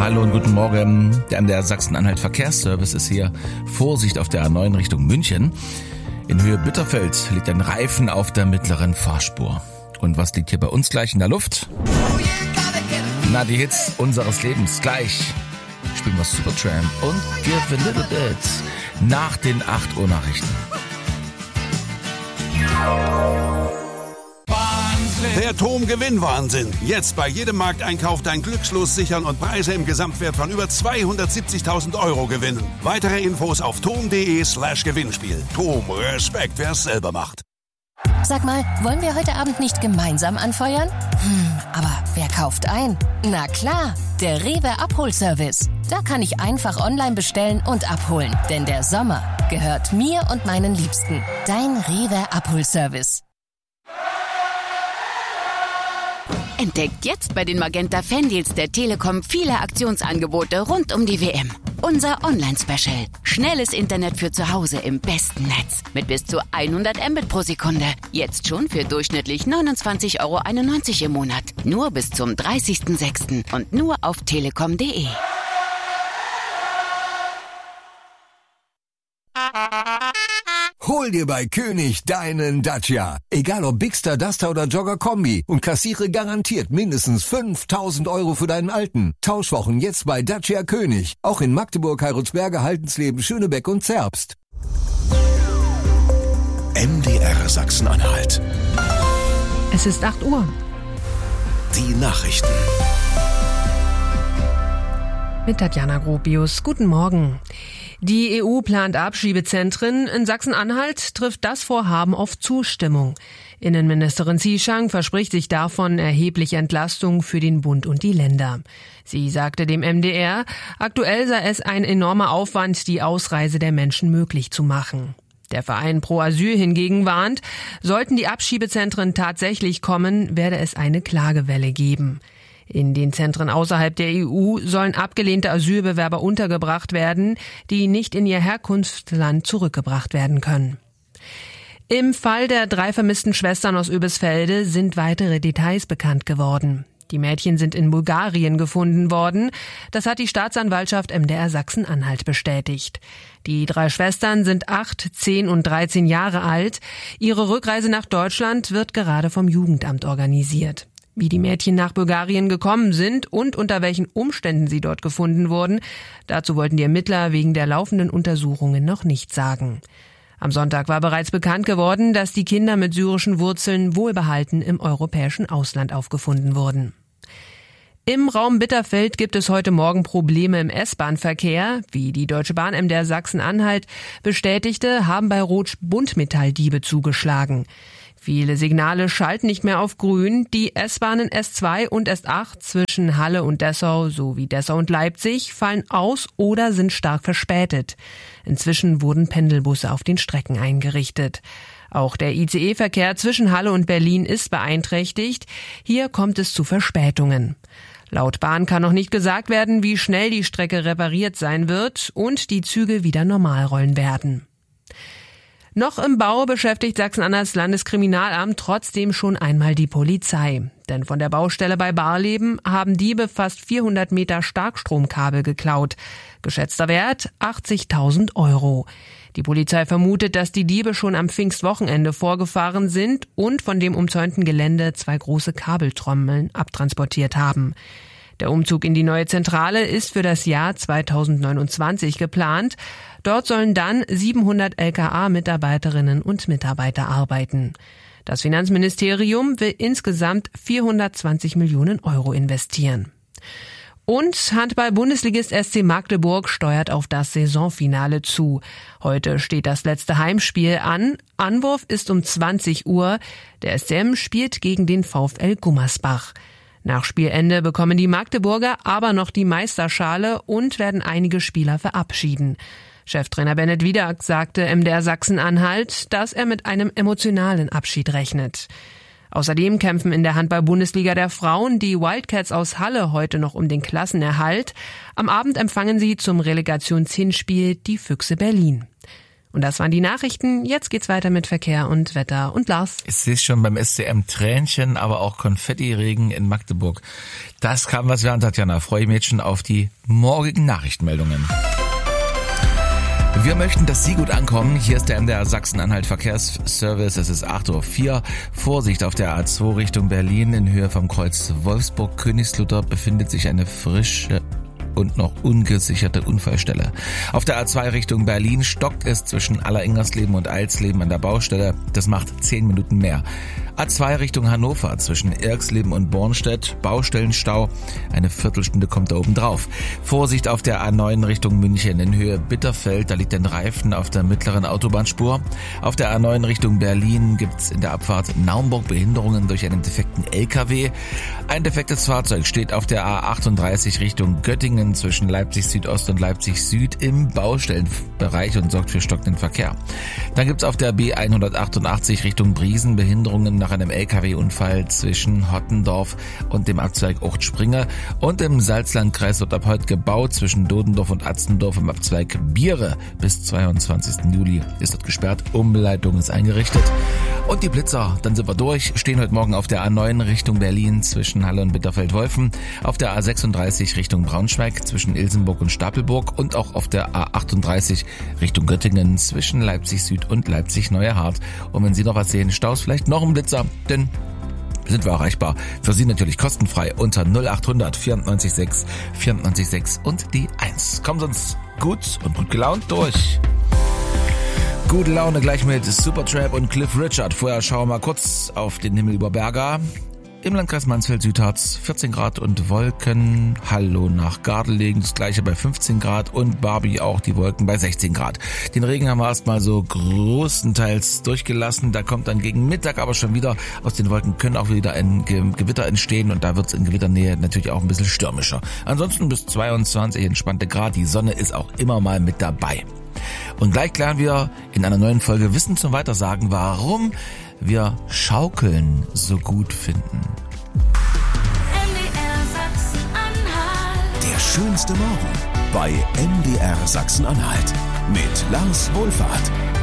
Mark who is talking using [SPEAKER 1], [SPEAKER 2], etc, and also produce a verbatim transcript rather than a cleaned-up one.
[SPEAKER 1] Hallo und guten Morgen. Der M D R Sachsen-Anhalt Verkehrsservice ist hier. Vorsicht auf der A neun Richtung München. In Höhe Bitterfeld liegt ein Reifen auf der mittleren Fahrspur. Und was liegt hier bei uns gleich in der Luft? Na, die Hits unseres Lebens. Gleich spielen wir Supertramp und Give a Little Bit nach den acht Uhr Nachrichten.
[SPEAKER 2] Der TOM-Gewinnwahnsinn. Jetzt bei jedem Markteinkauf dein Glückslos sichern und Preise im Gesamtwert von über zweihundertsiebzigtausend Euro gewinnen. Weitere Infos auf tom.de slash Gewinnspiel. TOM, Respekt, wer es selber macht.
[SPEAKER 3] Sag mal, wollen wir heute Abend nicht gemeinsam anfeuern? Hm, aber wer kauft ein? Na klar, der Rewe Abholservice. Da kann ich einfach online bestellen und abholen. Denn der Sommer gehört mir und meinen Liebsten. Dein Rewe Abholservice.
[SPEAKER 4] Entdeckt jetzt bei den Magenta Fandeals der Telekom viele Aktionsangebote rund um die W M. Unser Online-Special. Schnelles Internet für zu Hause im besten Netz. Mit bis zu hundert Mbit pro Sekunde. Jetzt schon für durchschnittlich neunundzwanzig Euro einundneunzig im Monat. Nur bis zum dreißigsten sechsten und nur auf telekom punkt de.
[SPEAKER 5] Hol dir bei König deinen Dacia. Egal ob Bigster, Duster oder Jogger Kombi. Und kassiere garantiert mindestens fünftausend Euro für deinen alten. Tauschwochen jetzt bei Dacia König. Auch in Magdeburg, Heilsberg, Haltensleben, Schönebeck und Zerbst.
[SPEAKER 6] M D R Sachsen-Anhalt.
[SPEAKER 7] Es ist acht Uhr.
[SPEAKER 6] Die Nachrichten.
[SPEAKER 7] Mit Tatjana Gropius. Guten Morgen. Die E U plant Abschiebezentren. In Sachsen-Anhalt trifft das Vorhaben auf Zustimmung. Innenministerin Zieschang verspricht sich davon erhebliche Entlastung für den Bund und die Länder. Sie sagte dem M D R, aktuell sei es ein enormer Aufwand, die Ausreise der Menschen möglich zu machen. Der Verein Pro Asyl hingegen warnt, sollten die Abschiebezentren tatsächlich kommen, werde es eine Klagewelle geben. In den Zentren außerhalb der E U sollen abgelehnte Asylbewerber untergebracht werden, die nicht in ihr Herkunftsland zurückgebracht werden können. Im Fall der drei vermissten Schwestern aus Oebisfelde sind weitere Details bekannt geworden. Die Mädchen sind in Bulgarien gefunden worden. Das hat die Staatsanwaltschaft M D R Sachsen-Anhalt bestätigt. Die drei Schwestern sind acht, zehn und dreizehn Jahre alt. Ihre Rückreise nach Deutschland wird gerade vom Jugendamt organisiert. Wie die Mädchen nach Bulgarien gekommen sind und unter welchen Umständen sie dort gefunden wurden, dazu wollten die Ermittler wegen der laufenden Untersuchungen noch nichts sagen. Am Sonntag war bereits bekannt geworden, dass die Kinder mit syrischen Wurzeln wohlbehalten im europäischen Ausland aufgefunden wurden. Im Raum Bitterfeld gibt es heute Morgen Probleme im S-Bahn-Verkehr. Wie die Deutsche Bahn M D R Sachsen-Anhalt bestätigte, haben bei Rot Buntmetalldiebe zugeschlagen. Viele Signale schalten nicht mehr auf grün. Die S-Bahnen S zwei und S acht zwischen Halle und Dessau sowie Dessau und Leipzig fallen aus oder sind stark verspätet. Inzwischen wurden Pendelbusse auf den Strecken eingerichtet. Auch der I C E-Verkehr zwischen Halle und Berlin ist beeinträchtigt. Hier kommt es zu Verspätungen. Laut Bahn kann noch nicht gesagt werden, wie schnell die Strecke repariert sein wird und die Züge wieder normal rollen werden. Noch im Bau beschäftigt Sachsen-Anhalts Landeskriminalamt trotzdem schon einmal die Polizei. Denn von der Baustelle bei Barleben haben Diebe fast vierhundert Meter Starkstromkabel geklaut. Geschätzter Wert achtzigtausend Euro. Die Polizei vermutet, dass die Diebe schon am Pfingstwochenende vorgefahren sind und von dem umzäunten Gelände zwei große Kabeltrommeln abtransportiert haben. Der Umzug in die neue Zentrale ist für das Jahr zweitausendneunundzwanzig geplant. Dort sollen dann siebenhundert L K A-Mitarbeiterinnen und Mitarbeiter arbeiten. Das Finanzministerium will insgesamt vierhundertzwanzig Millionen Euro investieren. Und Handball-Bundesligist S C Magdeburg steuert auf das Saisonfinale zu. Heute steht das letzte Heimspiel an. Anwurf ist um zwanzig Uhr. Der S C M spielt gegen den VfL Gummersbach. Nach Spielende bekommen die Magdeburger aber noch die Meisterschale und werden einige Spieler verabschieden. Cheftrainer Bennett Wiedak sagte M D R Sachsen-Anhalt, dass er mit einem emotionalen Abschied rechnet. Außerdem kämpfen in der Handball-Bundesliga der Frauen die Wildcats aus Halle heute noch um den Klassenerhalt. Am Abend empfangen sie zum Relegationshinspiel die Füchse Berlin. Und das waren die Nachrichten. Jetzt geht's weiter mit Verkehr und Wetter und Lars.
[SPEAKER 1] Ich sehe schon beim S C M Tränchen, aber auch Konfettiregen in Magdeburg. Das kann was werden, Tatjana. Freue ich mich schon auf die morgigen Nachrichtenmeldungen. Wir möchten, dass Sie gut ankommen. Hier ist der M D R Sachsen-Anhalt Verkehrsservice. Es ist acht Uhr vier. Vorsicht auf der A zwei Richtung Berlin. In Höhe vom Kreuz Wolfsburg-Königslutter befindet sich eine frische und noch ungesicherte Unfallstelle. Auf der A zwei Richtung Berlin stockt es zwischen Alleringmersleben und Eilsleben an der Baustelle. Das macht zehn Minuten mehr. A zwei Richtung Hannover zwischen Irxleben und Bornstedt, Baustellenstau. Eine Viertelstunde kommt da oben drauf. Vorsicht auf der A neun Richtung München in Höhe Bitterfeld. Da liegt ein Reifen auf der mittleren Autobahnspur. Auf der A neun Richtung Berlin gibt's in der Abfahrt Naumburg Behinderungen durch einen defekten L K W. Ein defektes Fahrzeug steht auf der A achtunddreißig Richtung Göttingen zwischen Leipzig Südost und Leipzig Süd im Baustellenbereich und sorgt für stockenden Verkehr. Dann gibt's auf der B hundertachtundachtzig Richtung Briesen Behinderungen nach einem L K W-Unfall zwischen Hottendorf und dem Abzweig Uchtspringe und im Salzlandkreis wird ab heute gebaut zwischen Dodendorf und Atzendorf im Abzweig Biere. Bis zweiundzwanzigsten Juli ist dort gesperrt, Umleitung ist eingerichtet. Und die Blitzer, dann sind wir durch, stehen heute Morgen auf der A neun Richtung Berlin zwischen Halle und Bitterfeld-Wolfen, auf der A sechsunddreißig Richtung Braunschweig zwischen Ilsenburg und Stapelburg und auch auf der A achtunddreißig Richtung Göttingen zwischen Leipzig Süd und Leipzig Neuerhardt. Und wenn Sie noch was sehen, Staus, vielleicht noch ein Blitzer, denn sind wir erreichbar. Für Sie natürlich kostenfrei unter null achthundert vierundneunzig sechs vierundneunzig sechs und die eins. Kommen Sie uns gut und gut gelaunt durch. Gute Laune gleich mit Supertramp und Cliff Richard. Vorher schauen wir mal kurz auf den Himmel über Berga. Im Landkreis Mansfeld-Südharz vierzehn Grad und Wolken. Hallo nach Gardelegen, das gleiche bei fünfzehn Grad und Barbie auch die Wolken bei sechzehn Grad. Den Regen haben wir erstmal so großenteils durchgelassen. Da kommt dann gegen Mittag aber schon wieder, aus den Wolken können auch wieder ein Gewitter entstehen und da wird es in Gewitternähe natürlich auch ein bisschen stürmischer. Ansonsten bis zweiundzwanzig entspannte Grad. Die Sonne ist auch immer mal mit dabei. Und gleich klären wir in einer neuen Folge Wissen zum Weitersagen, warum wir Schaukeln so gut finden.
[SPEAKER 6] Der schönste Morgen bei M D R Sachsen-Anhalt mit Lars Wohlfahrt.